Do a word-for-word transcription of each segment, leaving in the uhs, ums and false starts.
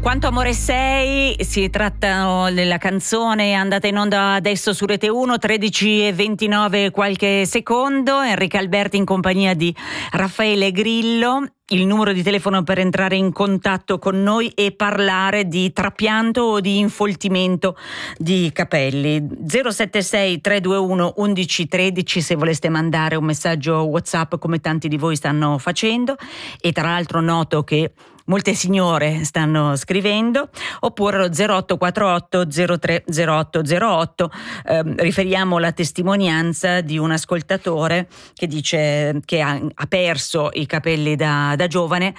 Quanto amore sei, si tratta della canzone andata in onda adesso su Rete uno, tredici e ventinove qualche secondo. Enrica Alberti in compagnia di Raffaele Grillo. Il numero di telefono per entrare in contatto con noi e parlare di trapianto o di infoltimento di capelli. zero sette sei tre due uno undici tredici se voleste mandare un messaggio WhatsApp come tanti di voi stanno facendo, e tra l'altro noto che molte signore stanno scrivendo, oppure lo zero otto quattro otto zero tre zero otto zero otto. Eh, riferiamo la testimonianza di un ascoltatore che dice che ha, ha perso i capelli da, da giovane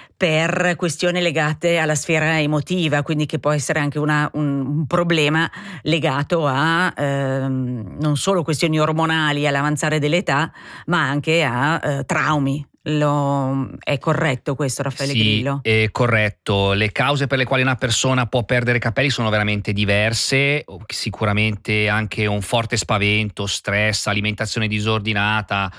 per questioni legate alla sfera emotiva, quindi che può essere anche una, un, un problema legato a ehm, non solo questioni ormonali all'avanzare dell'età, ma anche a eh, traumi. Lo, è corretto questo, Raffaele sì, Grillo? È corretto. Le cause per le quali una persona può perdere i capelli sono veramente diverse, sicuramente anche un forte spavento, stress, alimentazione disordinata,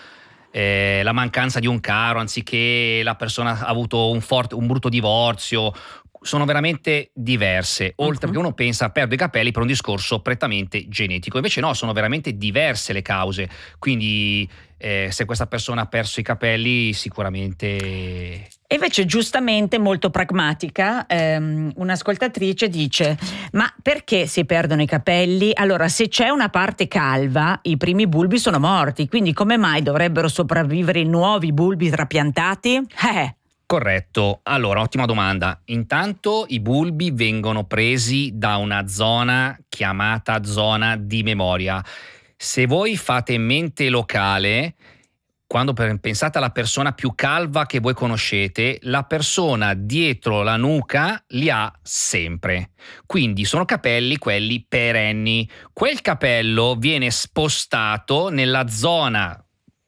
eh, la mancanza di un caro anziché la persona ha avuto un, forte, un brutto divorzio. Sono veramente diverse, oltre uh-huh. che uno pensa perdo i capelli per un discorso prettamente genetico, invece no, sono veramente diverse le cause, quindi eh, se questa persona ha perso i capelli sicuramente... E invece giustamente, molto pragmatica, ehm, un'ascoltatrice dice: ma perché si perdono i capelli? Allora, se c'è una parte calva, i primi bulbi sono morti, quindi come mai dovrebbero sopravvivere i nuovi bulbi trapiantati? Eh... Corretto, allora ottima domanda. Intanto i bulbi vengono presi da una zona chiamata zona di memoria. Se voi fate mente locale, quando pensate alla persona più calva che voi conoscete, la persona dietro la nuca li ha sempre. Quindi sono capelli quelli perenni. Quel capello viene spostato nella zona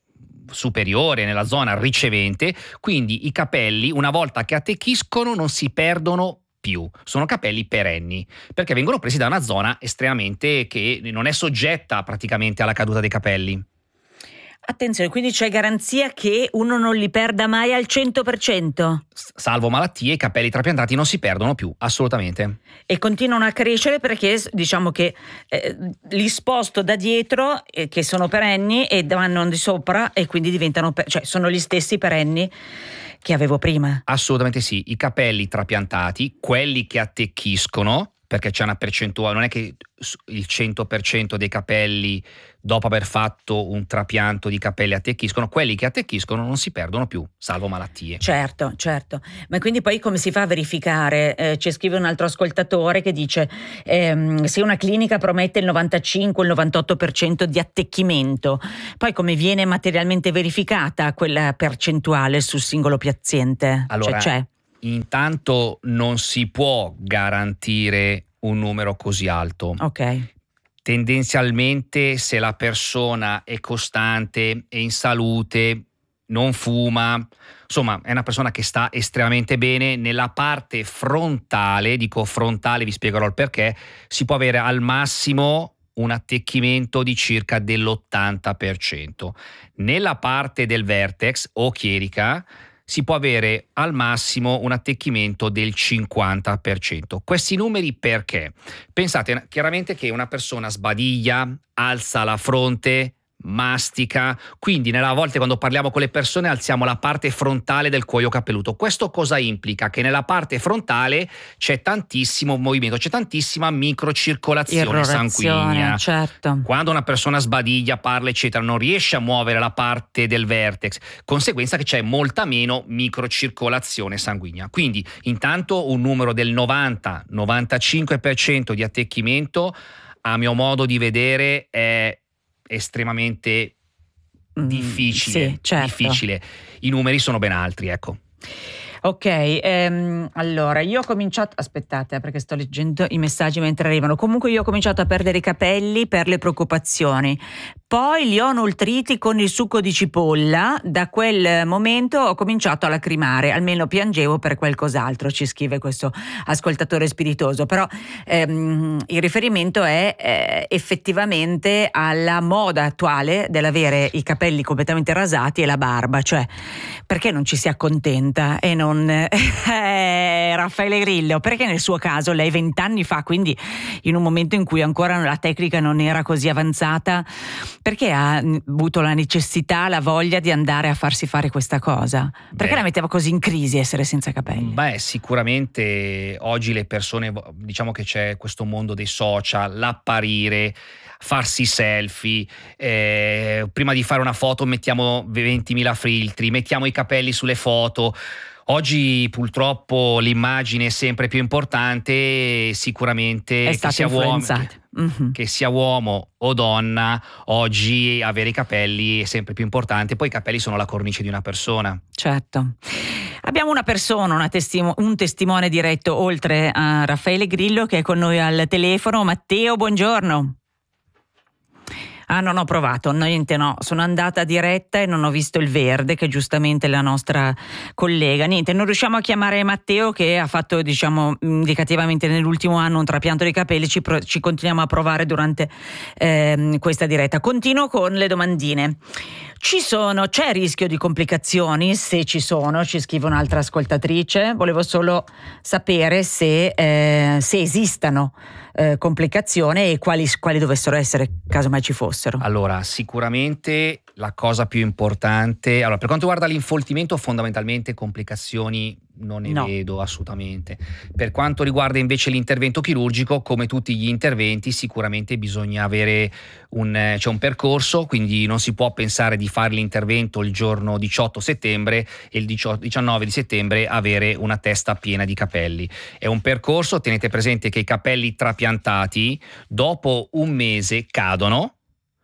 superiore, nella zona ricevente, quindi i capelli una volta che attecchiscono non si perdono più, sono capelli perenni perché vengono presi da una zona estremamente che non è soggetta praticamente alla caduta dei capelli. Attenzione, quindi c'è garanzia che uno non li perda mai al cento per cento? Salvo malattie, i capelli trapiantati non si perdono più, assolutamente. E continuano a crescere perché diciamo che eh, li sposto da dietro, eh, che sono perenni, e vanno di sopra e quindi diventano, per- cioè sono gli stessi perenni che avevo prima. Assolutamente sì, i capelli trapiantati, quelli che attecchiscono, perché c'è una percentuale, non è che il cento per cento dei capelli dopo aver fatto un trapianto di capelli attecchiscono, quelli che attecchiscono non si perdono più, salvo malattie. Certo, certo, ma quindi poi come si fa a verificare? Eh, ci scrive un altro ascoltatore che dice ehm, se una clinica promette il novantacinque, il novantotto per cento di attecchimento, poi come viene materialmente verificata quella percentuale sul singolo paziente? Allora, cioè, c'è? Intanto non si può garantire un numero così alto. Ok. Tendenzialmente, se la persona è costante, è in salute, non fuma, insomma è una persona che sta estremamente bene, nella parte frontale, dico frontale, vi spiegherò il perché, si può avere al massimo un attecchimento di circa dell'ottanta per cento. Nella parte del vertex o chierica si può avere al massimo un attecchimento del cinquanta per cento. Questi numeri perché? Pensate chiaramente che una persona sbadiglia, alza la fronte, mastica, quindi nella volte quando parliamo con le persone alziamo la parte frontale del cuoio capelluto. Questo cosa implica? Che nella parte frontale c'è tantissimo movimento, c'è tantissima microcircolazione sanguigna. Certo. Quando una persona sbadiglia, parla eccetera, non riesce a muovere la parte del vertex, conseguenza che c'è molta meno microcircolazione sanguigna. Quindi intanto un numero del novanta novantacinque per cento di attecchimento, a mio modo di vedere, è estremamente difficile, mm, sì, certo. difficile. I numeri sono ben altri, ecco. Ok, ehm, allora io ho cominciato, aspettate perché sto leggendo i messaggi mentre arrivano. Comunque io ho cominciato a perdere i capelli per le preoccupazioni, poi li ho nutriti con il succo di cipolla, da quel momento ho cominciato a lacrimare, almeno piangevo per qualcos'altro, ci scrive questo ascoltatore spiritoso, però ehm, il riferimento è eh, effettivamente alla moda attuale dell'avere i capelli completamente rasati e la barba, cioè perché non ci si accontenta e non non eh, Raffaele Grillo? Perché nel suo caso lei vent'anni fa, quindi in un momento in cui ancora la tecnica non era così avanzata, perché ha avuto la necessità, la voglia di andare a farsi fare questa cosa? Perché Beh, la metteva così in crisi essere senza capelli? Beh, sicuramente oggi le persone, diciamo che c'è questo mondo dei social, l'apparire, farsi selfie, eh, prima di fare una foto mettiamo ventimila filtri, mettiamo i capelli sulle foto. Oggi purtroppo l'immagine è sempre più importante, sicuramente È che stato sia uomo, che, influenzato. Mhm. che sia uomo o donna, oggi avere i capelli è sempre più importante. Poi i capelli sono la cornice di una persona. Certo. Abbiamo una persona, una testimo- un testimone diretto oltre a Raffaele Grillo che è con noi al telefono. Matteo, buongiorno. Ah, non ho provato, niente, no, sono andata diretta e non ho visto il verde, che giustamente è la nostra collega. Niente, non riusciamo a chiamare Matteo, che ha fatto, diciamo, indicativamente nell'ultimo anno un trapianto di capelli. Ci, pro- ci continuiamo a provare durante ehm, questa diretta. Continuo con le domandine. Ci sono, c'è rischio di complicazioni? Se ci sono, ci scrive un'altra ascoltatrice. Volevo solo sapere se, eh, se esistano eh, complicazioni e quali, quali dovessero essere, caso mai ci fossero. Allora, sicuramente la cosa più importante, allora, per quanto riguarda l'infoltimento, fondamentalmente complicazioni non ne No. vedo assolutamente. Per quanto riguarda invece l'intervento chirurgico, come tutti gli interventi, sicuramente bisogna avere un, eh, c'è un percorso, quindi non si può pensare di fare l'intervento il giorno diciotto settembre e il diciannove di settembre avere una testa piena di capelli. È un percorso, tenete presente che i capelli trapiantati dopo un mese cadono.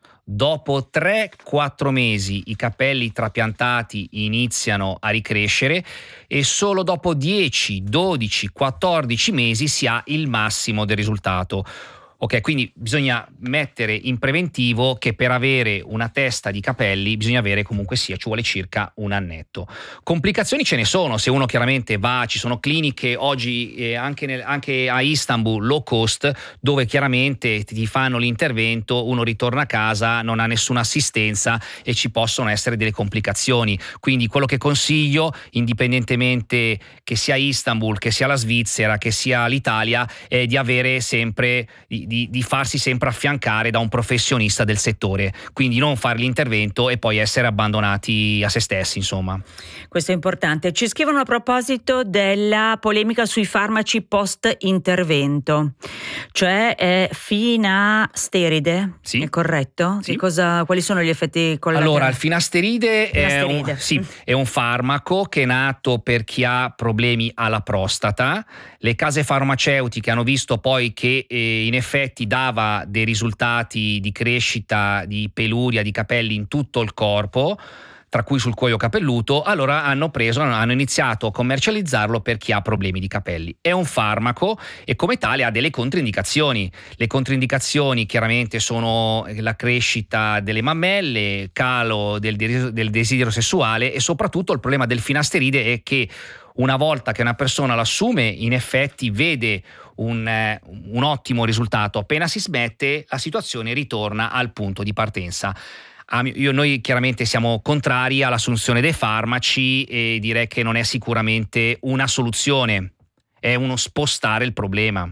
Dopo tre quattro mesi i capelli trapiantati iniziano a ricrescere e solo dopo dieci, dodici, quattordici mesi si ha il massimo del risultato. Ok, quindi bisogna mettere in preventivo che per avere una testa di capelli bisogna avere comunque sia, ci vuole circa un annetto. Complicazioni ce ne sono, se uno chiaramente va, ci sono cliniche oggi eh, anche, nel, anche a Istanbul low cost, dove chiaramente ti fanno l'intervento, uno ritorna a casa, non ha nessuna assistenza e ci possono essere delle complicazioni. Quindi quello che consiglio, indipendentemente che sia Istanbul, che sia la Svizzera, che sia l'Italia, è di avere sempre di, Di, di farsi sempre affiancare da un professionista del settore, quindi non fare l'intervento e poi essere abbandonati a se stessi, insomma. Questo è importante. Ci scrivono a proposito della polemica sui farmaci post intervento, cioè è finasteride, Sì. è corretto? Sì. Che cosa, quali sono gli effetti collaterali? Allora, il finasteride, Finasteride. È, un, sì, è un farmaco che è nato per chi ha problemi alla prostata. Le case farmaceutiche hanno visto poi che eh, in effetti dava dei risultati di crescita di peluria di capelli in tutto il corpo, tra cui sul cuoio capelluto. Allora hanno preso, hanno iniziato a commercializzarlo per chi ha problemi di capelli. È un farmaco e come tale ha delle controindicazioni. Le controindicazioni chiaramente sono la crescita delle mammelle, calo del, del desiderio sessuale e soprattutto il problema del finasteride è che una volta che una persona l'assume, in effetti vede un, eh, un ottimo risultato. Appena si smette, la situazione ritorna al punto di partenza. Ah, io, noi chiaramente siamo contrari all'assunzione dei farmaci e direi che non è sicuramente una soluzione, è uno spostare il problema.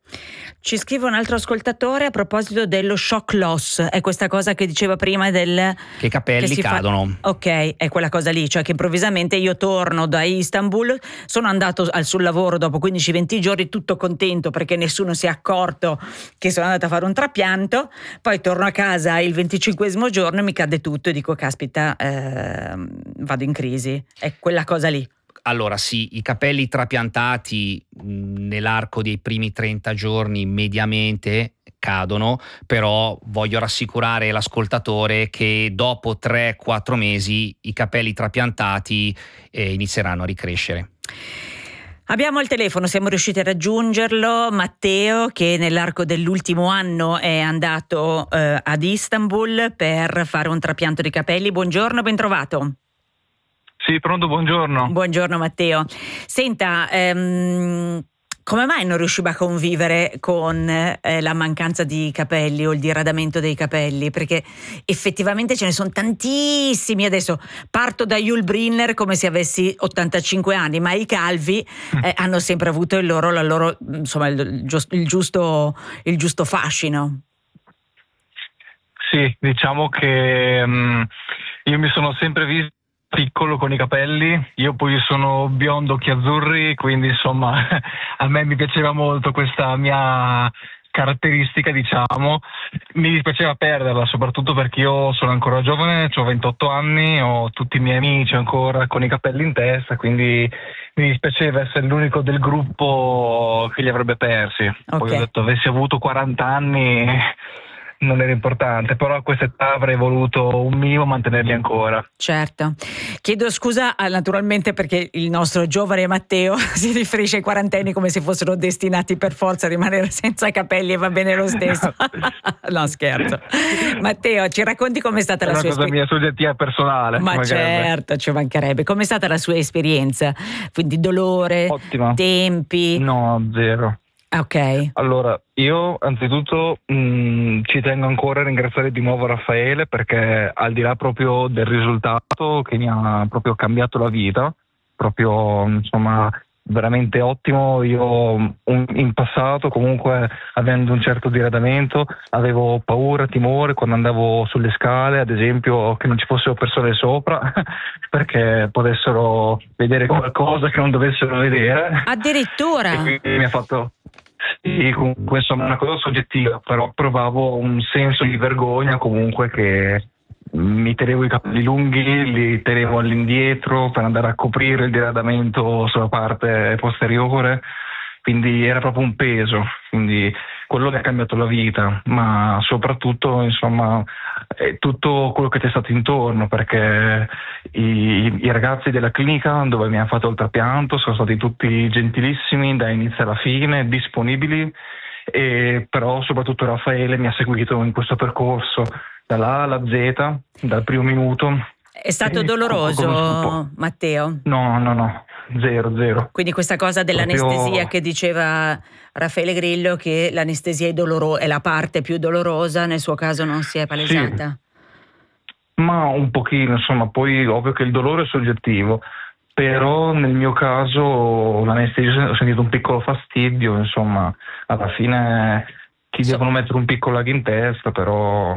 Ci scrive un altro ascoltatore a proposito dello shock loss, è questa cosa che diceva prima del... Che i capelli che cadono. Fa... Ok, è quella cosa lì, cioè che improvvisamente io torno da Istanbul, sono andato al sul lavoro dopo quindici venti giorni tutto contento perché nessuno si è accorto che sono andata a fare un trapianto, poi torno a casa il venticinquesimo giorno e mi cade tutto e dico caspita, eh, vado in crisi, è quella cosa lì. Allora sì, i capelli trapiantati mh, nell'arco dei primi trenta giorni mediamente cadono, però voglio rassicurare l'ascoltatore che dopo tre quattro mesi i capelli trapiantati eh, inizieranno a ricrescere. Abbiamo il telefono, siamo riusciti a raggiungerlo, Matteo, che nell'arco dell'ultimo anno è andato eh, ad Istanbul per fare un trapianto di capelli. Buongiorno, ben trovato. Sì, pronto, buongiorno. Buongiorno Matteo. Senta, ehm, Come mai non riusciva a convivere con eh, la mancanza di capelli o il diradamento dei capelli? Perché effettivamente ce ne sono tantissimi. Adesso parto da Yul Brynner come se avessi ottantacinque anni, ma i calvi eh, hanno sempre avuto il loro, la loro, insomma, il, il giusto, il giusto, il giusto fascino. Sì, diciamo che um, io mi sono sempre visto piccolo con i capelli, io poi sono biondo, occhi azzurri, quindi insomma a me mi piaceva molto questa mia caratteristica, diciamo. Mi dispiaceva perderla, soprattutto perché io sono ancora giovane, ho ventotto anni, ho tutti i miei amici ancora con i capelli in testa, quindi mi dispiaceva essere l'unico del gruppo che li avrebbe persi. Okay. Poi ho detto, avessi avuto quaranta anni non era importante, però a questa età avrei voluto un minimo mantenerli ancora. Certo. Chiedo scusa naturalmente perché il nostro giovane Matteo si riferisce ai quarantenni come se fossero destinati per forza a rimanere senza capelli e va bene lo stesso. No, scherzo. Matteo, ci racconti com'è stata è la sua esperienza? È una cosa mia soggettiva personale. Ma certo, ci mancherebbe. Com'è stata la sua esperienza? Quindi dolore, Ottima. tempi? No, zero. Ok. Allora, io anzitutto mh, ci tengo ancora a ringraziare di nuovo Raffaele, perché al di là proprio del risultato che mi ha proprio cambiato la vita, proprio insomma veramente ottimo. Io un, in passato comunque, avendo un certo diradamento, avevo paura, timore quando andavo sulle scale, ad esempio, che non ci fossero persone sopra perché potessero vedere qualcosa che non dovessero vedere. Addirittura? E quindi mi ha fatto... Sì, comunque insomma una cosa soggettiva, però provavo un senso di vergogna comunque, che mi tenevo i capelli lunghi, li tenevo all'indietro per andare a coprire il diradamento sulla parte posteriore, quindi era proprio un peso, quindi quello che ha cambiato la vita, ma soprattutto insomma è tutto quello che c'è stato intorno, perché i, i ragazzi della clinica dove mi hanno fatto il trapianto sono stati tutti gentilissimi da inizio alla fine, disponibili, e però soprattutto Raffaele mi ha seguito in questo percorso dalla A alla Z, dal primo minuto. È stato e doloroso, Matteo? No, no, no, zero, zero. Quindi questa cosa dell'anestesia Proprio... che diceva Raffaele Grillo, che l'anestesia è, doloro- è la parte più dolorosa, nel suo caso non si è palesata? Sì, ma un pochino, insomma, poi ovvio che il dolore è soggettivo, però nel mio caso l'anestesia ho sentito un piccolo fastidio, insomma, alla fine ti So- devono mettere un piccolo aghi in testa, però...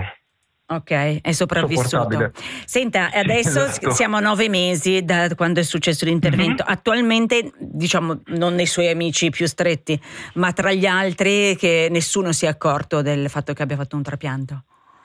Ok, è sopravvissuto. Sopportabile. Senta, adesso Esatto. siamo a nove mesi da quando è successo l'intervento. Mm-hmm. Attualmente, diciamo, non nei suoi amici più stretti, ma tra gli altri, che nessuno si è accorto del fatto che abbia fatto un trapianto?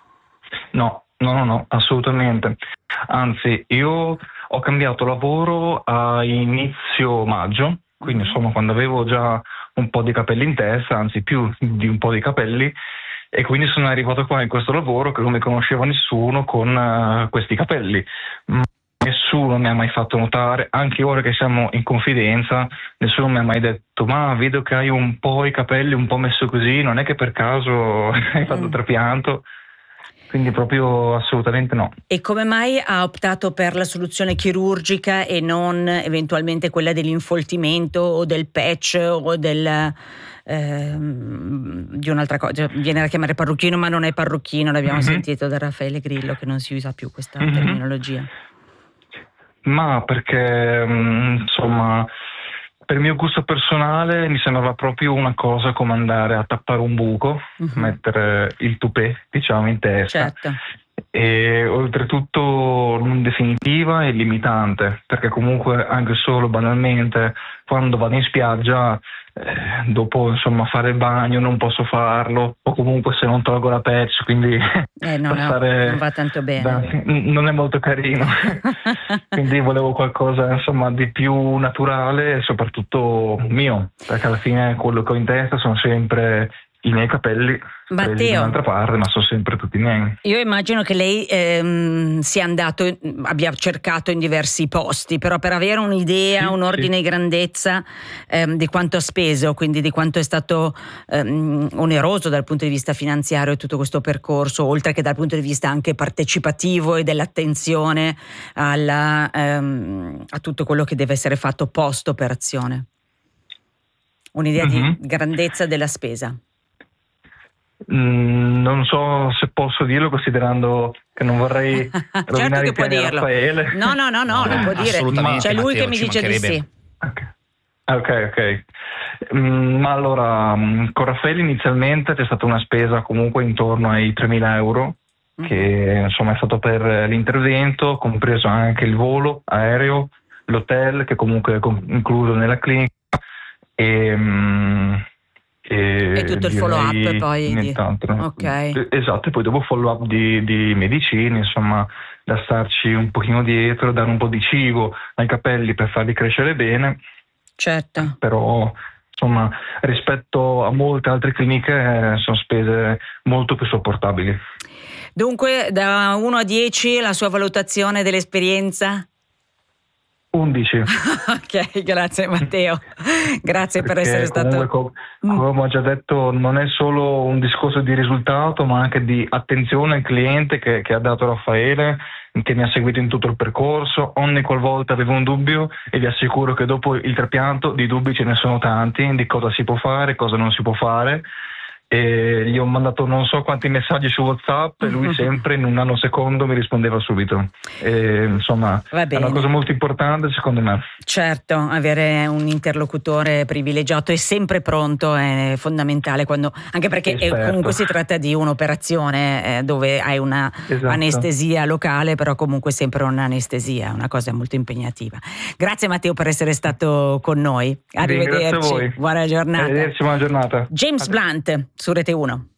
No, no, no, no, assolutamente. Anzi, io ho cambiato lavoro a inizio maggio, quindi insomma quando avevo già un po' di capelli in testa, anzi più di un po' di capelli, e quindi sono arrivato qua in questo lavoro che non mi conosceva nessuno con uh, questi capelli. Ma nessuno mi ha mai fatto notare, anche ora che siamo in confidenza, nessuno mi ha mai detto: ma vedo che hai un po' i capelli un po' messo così, non è che per caso hai fatto Mm. trapianto? Quindi proprio assolutamente no. E come mai ha optato per la soluzione chirurgica e non eventualmente quella dell'infoltimento o del patch o del... Ehm, di un'altra cosa, viene a chiamare parrucchino ma non è parrucchino, l'abbiamo Mm-hmm. sentito da Raffaele Grillo che non si usa più questa Mm-hmm. terminologia. Ma perché mh, insomma, per mio gusto personale mi sembrava proprio una cosa come andare a tappare un buco, Mhm. mettere il tupè, diciamo, in testa. Certo. E oltretutto non definitiva e limitante, perché comunque anche solo banalmente quando vado in spiaggia, eh, dopo insomma fare il bagno non posso farlo, o comunque se non tolgo la patch, quindi Eh, no, no, passare non va tanto bene. da- non è molto carino. Quindi volevo qualcosa insomma di più naturale e soprattutto mio, perché alla fine quello che ho in testa sono sempre i miei capelli, quelli di Matteo, un'altra parte, ma sono sempre tutti miei. io immagino che lei ehm, sia andato, abbia cercato in diversi posti, però per avere un'idea, Sì, un ordine sì. di grandezza ehm, di quanto ha speso, quindi di quanto è stato ehm, oneroso dal punto di vista finanziario tutto questo percorso, oltre che dal punto di vista anche partecipativo e dell'attenzione alla, ehm, a tutto quello che deve essere fatto post operazione. un'idea Mm-hmm. di grandezza della spesa. Mm, non so se posso dirlo, considerando che non vorrei Certo rovinare che i può piani a dirlo. Raffaele. No, no, no, no, lo può dire. Assolutamente, C'è lui Matteo, che mi ci dice di mancherebbe. sì. Ok, ok. ok. Mm, ma allora, mm, con Raffaele inizialmente c'è stata una spesa comunque intorno ai tremila euro, che insomma è stato per l'intervento, compreso anche il volo aereo, l'hotel che comunque è com- incluso nella clinica e, mm, e, E tutto il direi follow-up poi di- nient'altro. ok. Eh, Esatto, e poi dopo follow up di, di medicine, insomma, da starci un pochino dietro, dare un po' di cibo ai capelli per farli crescere bene, Certo. però insomma rispetto a molte altre cliniche eh, sono spese molto più sopportabili. Dunque, da uno a dieci la sua valutazione dell'esperienza? undici. Ok, grazie Matteo. Grazie per Perché essere stato... comunque, co- come ho già detto, non è solo un discorso di risultato, ma anche di attenzione al cliente che, che ha dato Raffaele, che mi ha seguito in tutto il percorso. Ogni qualvolta avevo un dubbio, e vi assicuro che dopo il trapianto di dubbi ce ne sono tanti, di cosa si può fare, cosa non si può fare. E gli ho mandato non so quanti messaggi su WhatsApp e lui sempre in un nanosecondo mi rispondeva subito. E, insomma, Va è bene. una cosa molto importante secondo me. Certo, avere un interlocutore privilegiato e sempre pronto è fondamentale, quando, anche perché eh, Esperto. comunque si tratta di un'operazione eh, dove hai una Esatto. anestesia locale, però comunque sempre un'anestesia, una cosa molto impegnativa. Grazie Matteo per essere stato con noi. Ringrazio Arrivederci. voi. Buona giornata. Arrivederci, buona giornata. James Blunt su Rete uno.